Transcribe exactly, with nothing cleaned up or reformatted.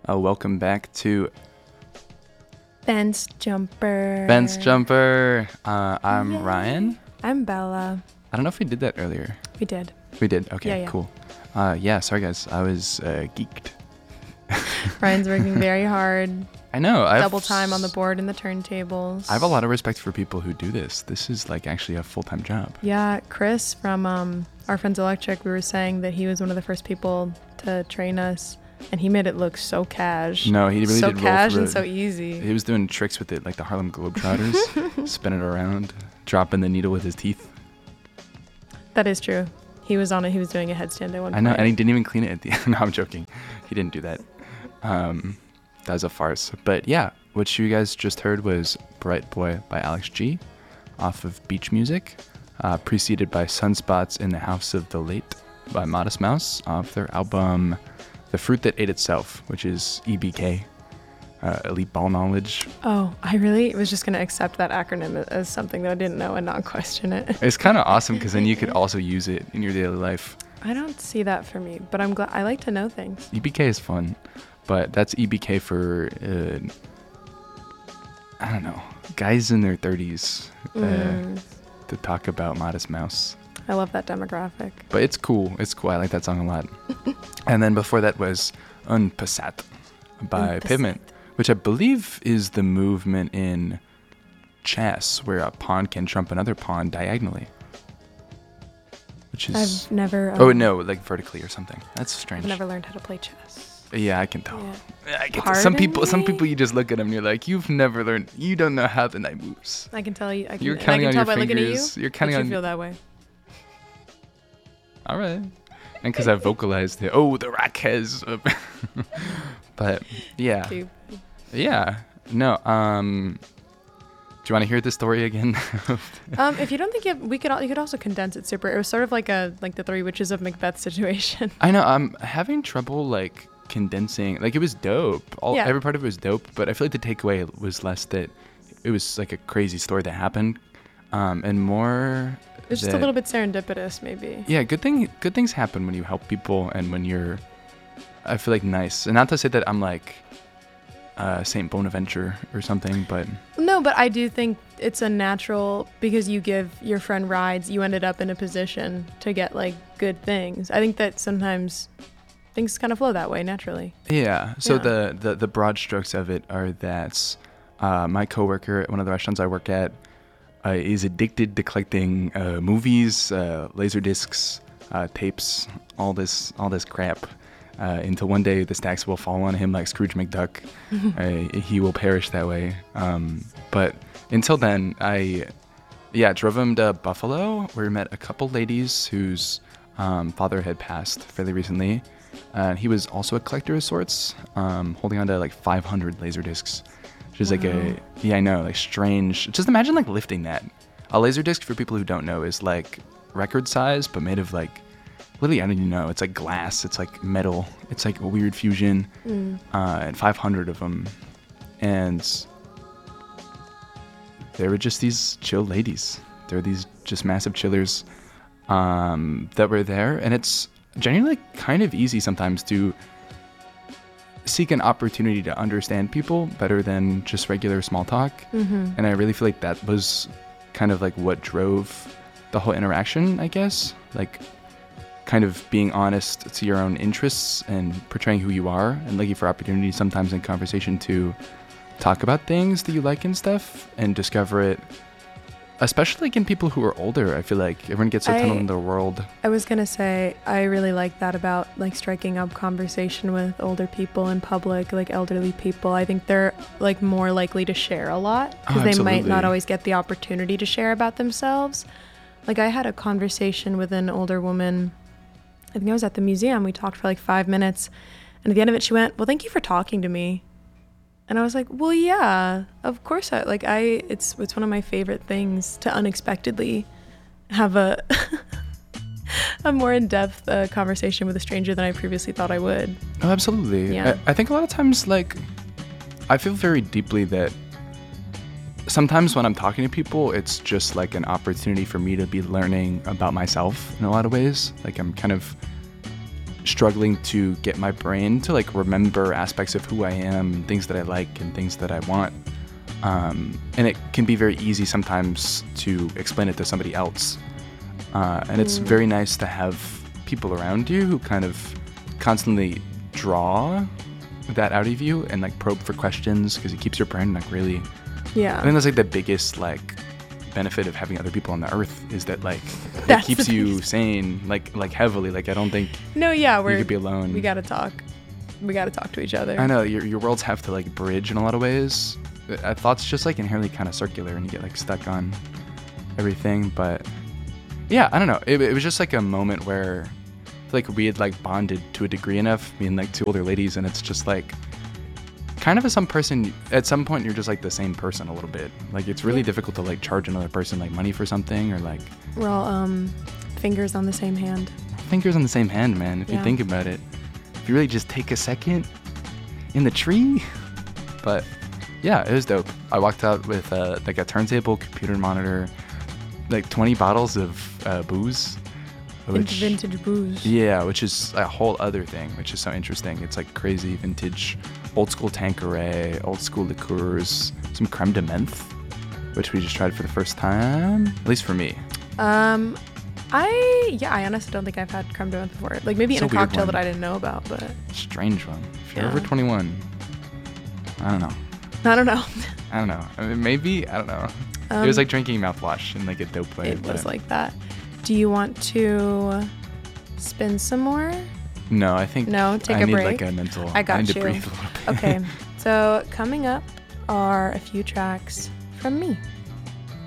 Uh, welcome back to Fence Jumper. Fence Jumper. Uh, I'm Yay. Ryan. I'm Bella. I don't know if we did that earlier. We did. We did. Okay, Yeah, yeah. cool. Uh, yeah, sorry guys. I was uh, geeked. Ryan's working very hard. I know. I've, Double time on the board and the turntables. I have a lot of respect for people who do this. This is like actually a full-time job. Yeah, Chris from um, Our Friends Electric, we were saying that he was one of the first people to train us, and he made it look so cash. No, he really so did roll cash through and it. so easy. He was doing tricks with it, like the Harlem Globetrotters, spinning it around, dropping the needle with his teeth. That is true. He was on it. He was doing a headstand at one point. I know, and he didn't even clean it at the end. No, I'm joking. He didn't do that. Um, that was a farce. But yeah, what you guys just heard was Bright Boy by Alex G off of Beach Music, uh, preceded by Sunspots in the House of the Late by Modest Mouse off their album The Fruit That Ate Itself, which is E B K, uh, Elite Ball Knowledge. Oh, I really was just going to accept that acronym as something that I didn't know and not question it. It's kind of awesome because then you could also use it in your daily life. I don't see that for me, but I'm glad. I like to know things. E B K is fun, but that's E B K for, uh, I don't know, guys in their thirties uh, Mm. to talk about Modest Mouse. I love that demographic. But it's cool. It's cool. I like that song a lot. And then before that was Un Passat by Un Pavement, which I believe is the movement in chess where a pawn can trump another pawn diagonally. Which is... I've never. Um, Oh, no, like vertically or something. That's strange. I've never learned how to play chess. Yeah, I can tell. Yeah. I can tell. Some Pardon people, some me? people, you just look at them and you're like, you've never learned. You don't know how the knight moves. I can tell you. I can, You're and counting I on can tell your by looking at you. fingers. You're counting that on- you feel that way. All right. And because I vocalized it. Oh, the rack has. But yeah, Dude. yeah. No. Um. Do you want to hear the story again? Um, if you don't think you, have, we could, al- you could also condense it super. It was sort of like a like the Three Witches of Macbeth situation. I know. I'm having trouble like condensing. Like it was dope. All Yeah. every part of it was dope. But I feel like the takeaway was less that it was like a crazy story that happened, um, and more. It was just a that- little bit serendipitous, maybe. Yeah, good thing. Good things happen when you help people and when you're. I feel like nice, and not to say that I'm like. Uh, Saint Bonaventure or something, but No, but I do think it's a natural because you give your friend rides. You ended up in a position to get like good things. I think that sometimes things kind of flow that way naturally. yeah. So Yeah. the, the the broad strokes of it are that uh, my coworker at one of the restaurants I work at uh, is addicted to collecting uh, movies, uh, laser discs, uh, tapes, all this all this crap. Uh, until one day the stacks will fall on him like Scrooge McDuck. uh, he will perish that way. Um, but until then, I, yeah, drove him to Buffalo where we met a couple ladies whose um, father had passed fairly recently. Uh, he was also a collector of sorts, um, holding on to like five hundred laser discs, which is like a, yeah, I know, like strange. Just imagine like lifting that. A laser disc, for people who don't know, is like record size, but made of like, literally, I don't even know. It's like glass. It's like metal. It's like a weird fusion. Mm. Uh, and five hundred of them. And there were just these chill ladies. There were these just massive chillers um, that were there. And it's genuinely kind of easy sometimes to seek an opportunity to understand people better than just regular small talk. Mm-hmm. And I really feel like that was kind of like what drove the whole interaction, I guess. Like, kind of being honest to your own interests and portraying who you are and looking for opportunities sometimes in conversation to talk about things that you like and stuff and discover it, especially like in people who are older. I feel like everyone gets so I- tunneled in their world. I was gonna say I really like that about like striking up conversation with older people in public, like elderly people. I think they're like more likely to share a lot because Oh, they might absolutely. not always get the opportunity to share about themselves. Like I had a conversation with an older woman. I think I was at the museum. We talked for like five minutes, and at the end of it, she went, "Well, thank you for talking to me." And I was like, "Well, yeah, of course. I like I. It's it's one of my favorite things to unexpectedly have a." a more in-depth uh, conversation with a stranger than I previously thought I would. Oh, absolutely. Yeah. I, I think a lot of times, like, I feel very deeply that sometimes when I'm talking to people, it's just like an opportunity for me to be learning about myself in a lot of ways. Like I'm kind of struggling to get my brain to like remember aspects of who I am, things that I like and things that I want. Um, and it can be very easy sometimes to explain it to somebody else. Uh, and it's Mm. very nice to have people around you who kind of constantly draw that out of you and like probe for questions, because it keeps your brain like really. Yeah. I think that's like the biggest like benefit of having other people on the earth, is that like it That's keeps the you biggest- sane like like heavily. Like I don't think No, yeah, you we're could be alone. we gotta talk. We gotta talk to each other. I know your your worlds have to like bridge in a lot of ways. I thought's just like inherently kind of circular, and you get like stuck on everything. But yeah, I don't know. It, it was just like a moment where like we had like bonded to a degree enough, me and like two older ladies, and it's just like kind of as some person at some point you're just like the same person a little bit. Like it's really Yeah. difficult to like charge another person like money for something, or like We're all um fingers on the same hand. fingers on the same hand, man. If Yeah. you think about it, if you really just take a second in the tree. But yeah, it was dope. I walked out with uh, like a turntable, computer monitor, like twenty bottles of uh, booze. Vintage, vintage booze. Yeah, which is a whole other thing, which is so interesting. It's like crazy vintage, old school Tanqueray, old school liqueurs, some creme de menthe, which we just tried for the first time, at least for me. Um, I yeah, I honestly don't think I've had creme de menthe before. Like maybe It's in a a weird cocktail one. that I didn't know about, but Strange one. If you're Yeah. over twenty-one, I don't know. I don't know. I don't know. I mean, maybe, I don't know. Um, it was like drinking mouthwash in like a dope way. It was but- like that. Do you want to spin some more? No, I think No, take I a need break. like a mental. I got need you. to breathe a little bit. Okay. So coming up are a few tracks from me.